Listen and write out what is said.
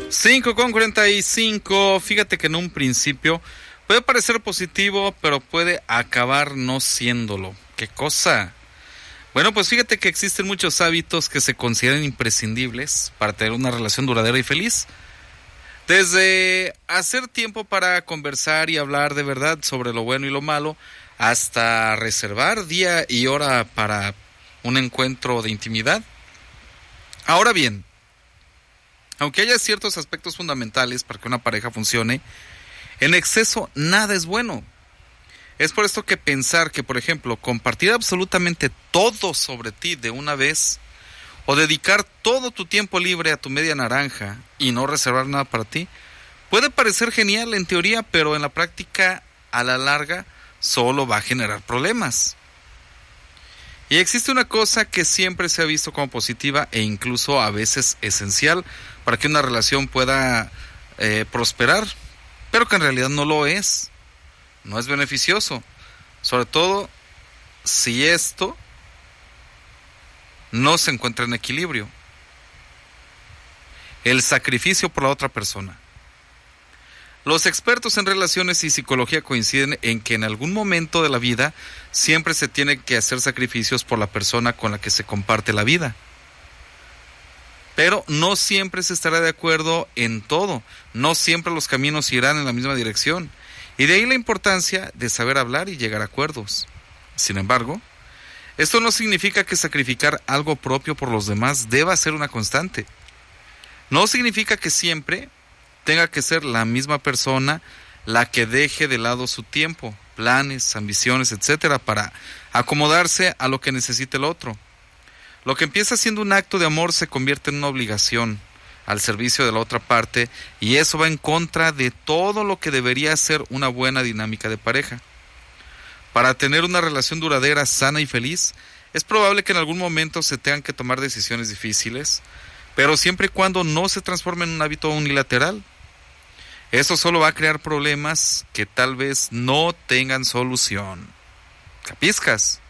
5:45. Fíjate que en un principio puede parecer positivo, pero puede acabar no siéndolo. ¿Qué cosa? Bueno, pues fíjate que existen muchos hábitos que se consideran imprescindibles para tener una relación duradera y feliz. Desde hacer tiempo para conversar y hablar de verdad sobre lo bueno y lo malo, hasta reservar día y hora para un encuentro de intimidad. Ahora bien, aunque haya ciertos aspectos fundamentales para que una pareja funcione, en exceso nada es bueno. Es por esto que pensar que, por ejemplo, compartir absolutamente todo sobre ti de una vez, o dedicar todo tu tiempo libre a tu media naranja y no reservar nada para ti, puede parecer genial en teoría, pero en la práctica, a la larga, solo va a generar problemas. Y existe una cosa que siempre se ha visto como positiva e incluso a veces esencial para que una relación pueda prosperar, pero que en realidad no lo es. No es beneficioso, sobre todo si esto no se encuentra en equilibrio. El sacrificio por la otra persona. Los expertos en relaciones y psicología coinciden en que en algún momento de la vida siempre se tienen que hacer sacrificios por la persona con la que se comparte la vida. Pero no siempre se estará de acuerdo en todo, no siempre los caminos irán en la misma dirección, y de ahí la importancia de saber hablar y llegar a acuerdos. Sin embargo, esto no significa que sacrificar algo propio por los demás deba ser una constante. No significa que siempre tenga que ser la misma persona la que deje de lado su tiempo, planes, ambiciones, etcétera, para acomodarse a lo que necesite el otro. Lo que empieza siendo un acto de amor se convierte en una obligación al servicio de la otra parte, y eso va en contra de todo lo que debería ser una buena dinámica de pareja. Para tener una relación duradera, sana y feliz, es probable que en algún momento se tengan que tomar decisiones difíciles, pero siempre y cuando no se transforme en un hábito unilateral. Eso solo va a crear problemas que tal vez no tengan solución. ¿Capiscas?